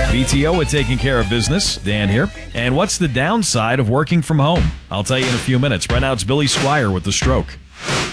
BTO at Taking Care of Business. Dan here. And what's the downside of working from home? I'll tell you in a few minutes. Right now it's Billy Squire with The Stroke.